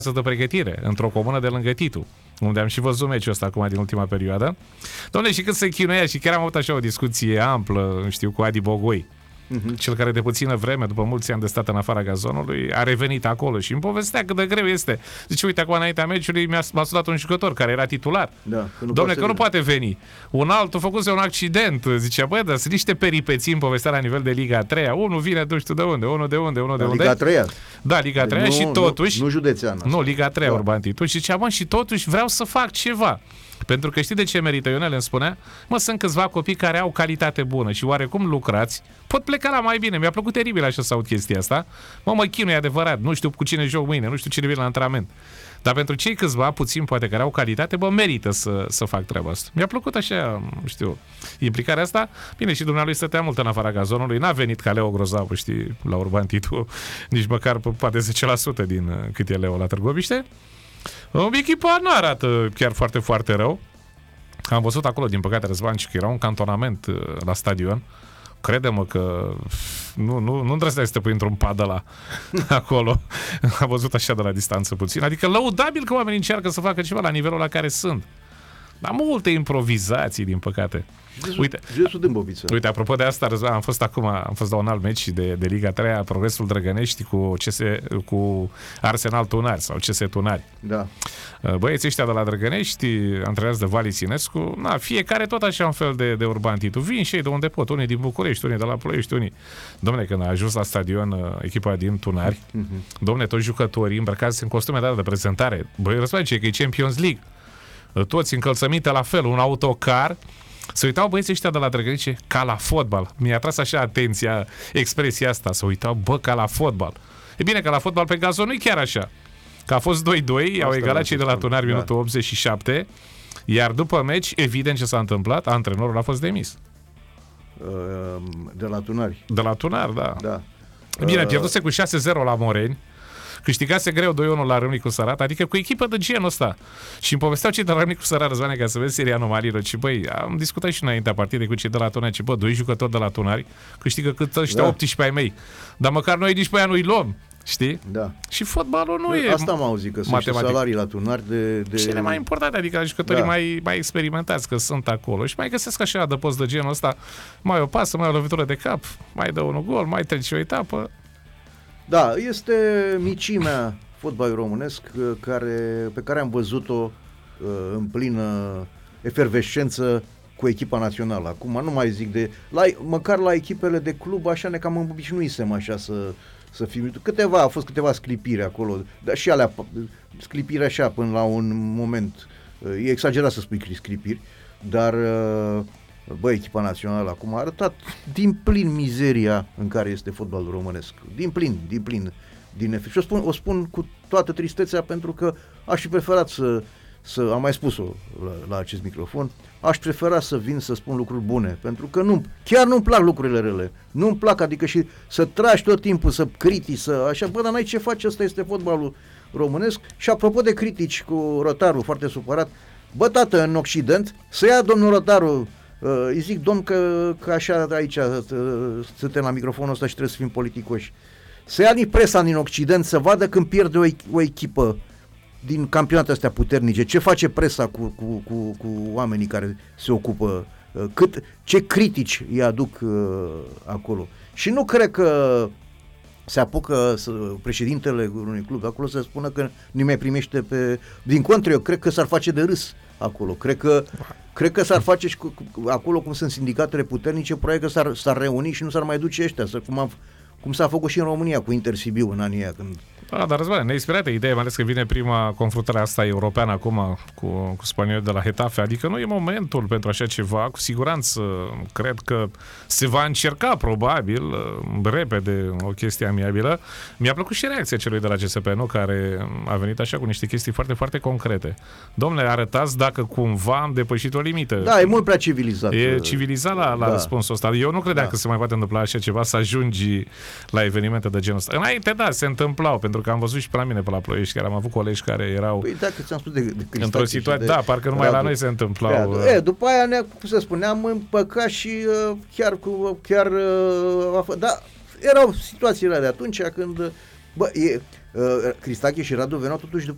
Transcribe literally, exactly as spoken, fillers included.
de pregătire într-o comună de lângă Titu, unde am și văzut meciul ăsta acum din ultima perioadă. Dom'le, și cât se chinuia, și chiar am avut așa o discuție amplă, știu, cu Adi Bogoi, uh-huh. cel care de puțină vreme, după mulți ani de stat în afara gazonului, a revenit acolo și îmi povestea cât de greu este. Zice, uite, acum înaintea meciului mi-a, m-a sunat un jucător care era titular. Da, Dom'le, că nu poate veni. Un altul făcuse un accident. Zicea, băi, dar sunt niște peripeții, în povestea la nivel de Liga a treia. Unul vine, nu știu de unde, unul de unde, unul de unde. Liga a treia? Da, Liga a treia și totuși... Nu, nu județeană. Nu, Liga a treia, da. Urban Titu. Și zicea, mă, și totuși vreau să fac ceva. Pentru că știi de ce merită? Ionel îmi spunea, mă, sunt câțiva copii care au calitate bună și oarecum lucrați, pot pleca la mai bine. Mi-a plăcut teribil așa să aud chestia asta. Mă, mă chinui, adevărat, nu știu cu cine joc mâine, nu știu cine vine la antrenament. Dar pentru cei câțiva, puțin poate, care au calitate, bă, merită să, să fac treaba asta. Mi-a plăcut așa, știu, implicarea asta. Bine, și dumnealui stătea mult în afara gazonului, n-a venit ca Leo Grozavu, știi, la Urban Titu, nici măcar poate zece la sută din cât e Leo la Târgoviște. Echipa nu arată chiar foarte, foarte rău. Am văzut acolo, din păcate, Răzvan, că era un cantonament la stadion. Crede-mă că nu, nu, nu îndrăzneai să te pui într-un pad ăla acolo. Am văzut așa de la distanță puțin. Adică lăudabil că oamenii încearcă să facă ceva la nivelul la care sunt. Dar multe improvizații, din păcate. Uite, uite, apropo de asta, Răzvan, am fost acum, am fost la un alt meci de, de Liga a treia, Progresul Drăgănești cu, C S, cu Arsenal Tunari sau C S Tunari. Da. Băieții ăștia de la Drăgănești, antrenați de Vali Ținescu, na, fiecare tot așa un fel de, de Urban Titu. Vin și ei de unde pot, unii din București, unii de la Ploiești, unii. Dom'le, când a ajuns la stadion echipa din Tunari, uh-huh. dom'le, toți jucătorii îmbrăcați în costume de, de prezentare. Băi, Răzvan, ce că e Champions League. Toți încălțăminte la fel, un autocar. Se uitau băieții ăștia de la Drăgănice ca la fotbal. Mi-a tras așa atenția expresia asta. Se uitau, bă, ca la fotbal. E bine, că la fotbal pe gazon nu e chiar așa. Că a fost doi doi, asta au egalat cei de la Tunari da. Minutul optzeci și șapte. Iar după meci, evident ce s-a întâmplat, antrenorul a fost demis. De la Tunari. De la Tunari, da, da. Bine, pierduse cu șase zero la Moreni. Câștigase greu doi unu la Râmnicu Sărat, adică cu echipă de genul ăsta. Și îmi povesteau cei de la Râmnicu Sărat, Răzvane, ca să vezi seria anomalilor. Și băi, am discutat și înaintea partidei cu cei de la Tunari. Și bă, doi jucători de la Tunari câștigă cât ăștia da. optsprezece ai mei. Dar măcar noi nici pe aia nu-i luăm. Știi? Da. Și fotbalul nu Băi, e asta am auzit, că sunt salarii la Tunari de... de... Cele mai importante, adică la jucătorii da. mai, mai experimentați, că sunt acolo. Și mai găsesc așa adăpost de genul ăsta. Mai o pasă, mai o lovitură de cap, mai dă unul gol, mai trece o etapă. Da, este micimea fotbalul românesc care, pe care am văzut-o uh, în plină efervescență cu echipa națională. Acum nu mai zic de... La, măcar la echipele de club așa ne cam obișnuisem așa să, să fim... Câteva, au fost câteva sclipiri acolo, dar și alea, sclipiri așa până la un moment. E exagerat să spui sclipiri, dar bă, echipa națională acum a arătat din plin mizeria în care este fotbalul românesc. Din plin, din plin. Din efect. Și o spun, o spun cu toată tristețea pentru că aș fi preferat să, să am mai spus-o la, la acest microfon, aș prefera să vin să spun lucruri bune, pentru că nu, chiar nu-mi plac lucrurile rele, nu-mi plac, adică și să tragi tot timpul, să critici, să așa, bă, dar n-ai ce faci, ăsta este fotbalul românesc. Și apropo de critici cu Rotaru, foarte supărat, bă, tată, în Occident, să ia domnul Rotaru, uh, îi zic, domn, că, că așa aici uh, suntem la microfonul ăsta și trebuie să fim politicoși. Să ia din presa din Occident să vadă când pierde o, o echipă din campionatele astea puternice, ce face presa cu, cu, cu, cu oamenii care se ocupă, cât, ce critici îi aduc uh, acolo. Și nu cred că se apucă să, președintele unui club acolo să spună că nu mai primește pe... Din contră, eu cred că s-ar face de râs acolo. Cred că, cred că s-ar face și cu, cu, acolo cum sunt sindicatele puternice, probabil că s-ar, s-ar reuni și nu s-ar mai duce ăștia, să, cum, am, cum s-a făcut și în România cu Intersibiu în anii aia, când... Da, dar Răzvan, neinspirată ideea, mai ales că vine prima confruntare asta europeană acum cu, cu spaniolii de la Getafe, adică nu e momentul pentru așa ceva, cu siguranță cred că se va încerca probabil repede o chestie amiabilă. Mi-a plăcut și reacția celui de la G S P, nu? Care a venit așa cu niște chestii foarte, foarte concrete. Domnule, arătați dacă cumva am depășit o limită. Da, e mult prea civilizat. E civilizat la, la da. răspunsul ăsta. Eu nu credeam da. că se mai poate întâmpla așa ceva, să ajungi la evenimente de genul ăsta. Înainte, da, se întâmplau, pentru că am văzut și pe la mine pe la Ploiești, chiar am avut colegi care erau păi, da, că ți-am spus de, de într-o situație, da, parcă numai Radu, la noi se întâmplau. E, după aia, ne, cum să spun, ne-am împăcat și uh, chiar cu, chiar, uh, da, erau situațiile de atunci când, bă, e, uh, Cristache și Radu veneau totuși